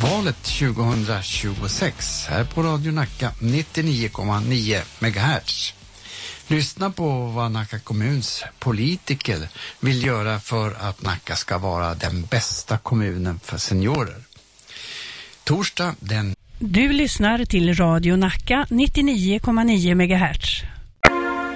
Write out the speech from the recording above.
valet 2026 här på Radio Nacka 99,9 MHz. Lyssna på vad Nacka kommuns politiker vill göra för att Nacka ska vara den bästa kommunen för seniorer. Torsdag den... Du lyssnar till Radio Nacka 99,9 MHz.